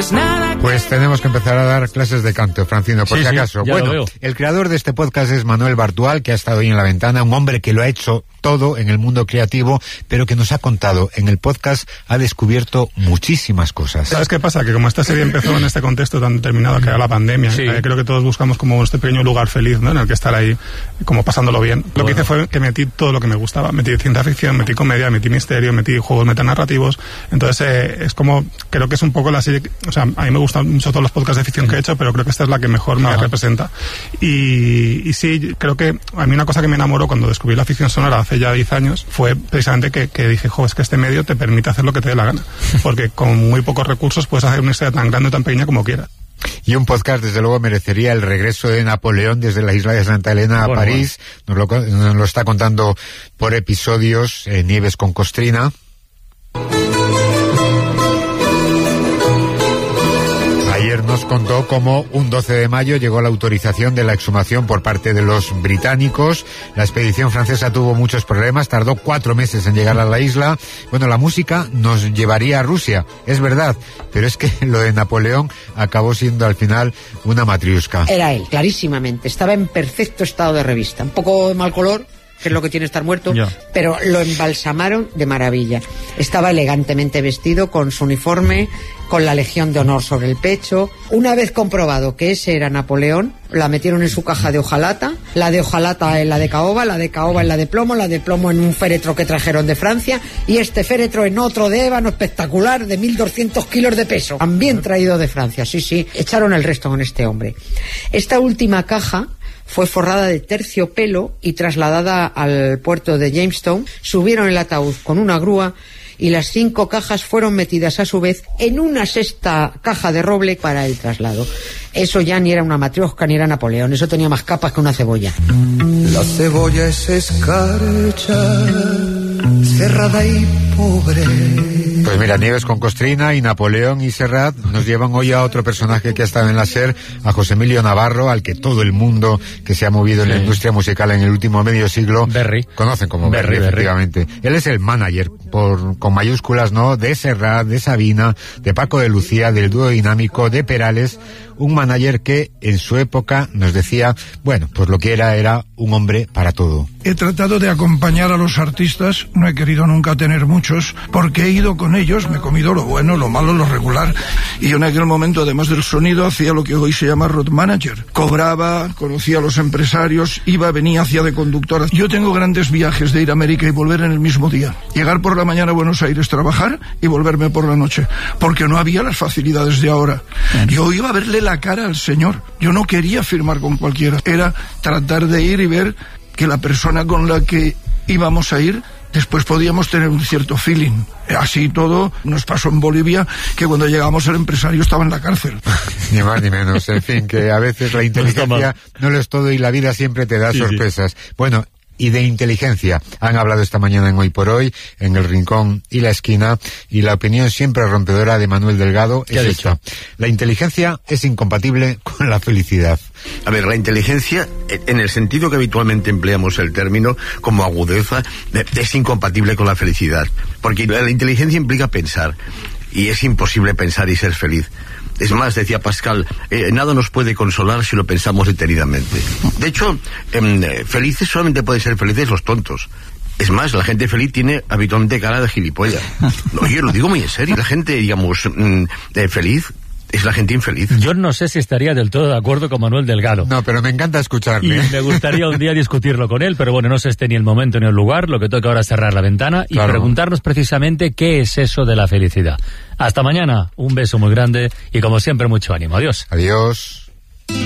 Pues tenemos que empezar a dar clases de canto, Francino, por si acaso. Bueno, el creador de este podcast es Manuel Bartual, que ha estado hoy en La Ventana, un hombre que lo ha hecho todo en el mundo creativo, pero que nos ha contado en el podcast, ha descubierto muchísimas cosas. ¿Sabes qué pasa? Que como esta serie empezó en este contexto tan determinado que era la pandemia, creo que todos buscamos como este pequeño lugar feliz, ¿no? En el que estar ahí, como pasándolo bien. Lo que hice fue que metí todo lo que me gustaba. Metí ciencia ficción, metí comedia, metí misterio, metí juegos metanarrativos. Entonces, es como, creo que es un poco la serie, o sea, a mí me gustan mucho todos los podcasts de ficción que he hecho, pero creo que esta es la que mejor me representa. Y sí, creo que a mí una cosa que me enamoró cuando descubrí la ficción sonora hace ya 10 años fue precisamente que dije, es que este medio te permite hacer lo que te dé la gana, porque con muy pocos recursos puedes hacer una historia tan grande o tan pequeña como quieras. Y un podcast, desde luego, merecería el regreso de Napoleón desde la isla de Santa Elena a París. Nos lo está contando por episodios Nieves con Costrina. Ayer nos contó cómo un 12 de mayo llegó la autorización de la exhumación por parte de los británicos. La expedición francesa tuvo muchos problemas, tardó 4 meses en llegar a la isla. Bueno, la música nos llevaría a Rusia, es verdad, pero es que lo de Napoleón acabó siendo al final una matriusca. Era él, clarísimamente, estaba en perfecto estado de revista, un poco de mal color, que es lo que tiene estar muerto, pero lo embalsamaron de maravilla. Estaba elegantemente vestido con su uniforme, con la Legión de Honor sobre el pecho. Una vez comprobado que ese era Napoleón, la metieron en su caja de hojalata, la de hojalata en la de caoba en la de plomo en un féretro que trajeron de Francia, y este féretro en otro de ébano espectacular de 1.200 kilos de peso, también traído de Francia. Sí, echaron el resto con este hombre. Esta última caja fue forrada de terciopelo y trasladada al puerto de Jamestown. Subieron el ataúd con una grúa y las 5 cajas fueron metidas a su vez en una 6ª caja de roble para el traslado. Eso ya ni era una matrioska ni era Napoleón, eso tenía más capas que una cebolla. La cebolla es escarcha, cerrada y pobre. Pues mira, Nieves con Costrina y Napoleón y Serrat nos llevan hoy a otro personaje que ha estado en la SER, a José Emilio Navarro, al que todo el mundo que se ha movido en la industria musical en el último medio siglo conocen como Berry, efectivamente. Él es el manager, con mayúsculas, ¿no?, de Serrat, de Sabina, de Paco de Lucía, del dúo dinámico, de Perales. Un manager que en su época nos decía, bueno, pues lo que era un hombre para todo. He tratado de acompañar a los artistas, no he querido nunca tener muchos, porque he ido con ellos, me he comido lo bueno, lo malo, lo regular, y yo en aquel momento, además del sonido, hacía lo que hoy se llama road manager. Cobraba, conocía a los empresarios, iba, venía, hacía de conductora. Yo tengo grandes viajes de ir a América y volver en el mismo día. Llegar por la mañana a Buenos Aires, trabajar y volverme por la noche, porque no había las facilidades de ahora. Yo iba a verle la cara al señor, yo no quería firmar con cualquiera, era tratar de ir y ver que la persona con la que íbamos a ir, después podíamos tener un cierto feeling. Así todo nos pasó en Bolivia, que cuando llegamos el empresario estaba en la cárcel. Ni más ni menos, en fin, que a veces la inteligencia no lo es todo y la vida siempre te da sorpresas. Bueno, y de inteligencia han hablado esta mañana en Hoy por Hoy, en El Rincón y la Esquina, y la opinión siempre rompedora de Manuel Delgado es esta: la inteligencia es incompatible con la felicidad. A ver, la inteligencia, en el sentido que habitualmente empleamos el término, como agudeza, es incompatible con la felicidad, porque la inteligencia implica pensar, y es imposible pensar y ser feliz. Es más, decía Pascal, nada nos puede consolar si lo pensamos detenidamente. De hecho, felices solamente pueden ser felices los tontos. Es más, la gente feliz tiene habitualmente cara de gilipollas. Oye, lo digo muy en serio. La gente, digamos, feliz es la gente infeliz. Yo no sé si estaría del todo de acuerdo con Manuel Delgado. No, pero me encanta escucharle. Y me gustaría un día discutirlo con él, pero bueno, no sé ni el momento ni el lugar. Lo que toca ahora es cerrar la ventana y preguntarnos precisamente qué es eso de la felicidad. Hasta mañana, un beso muy grande y como siempre mucho ánimo. Adiós. Adiós.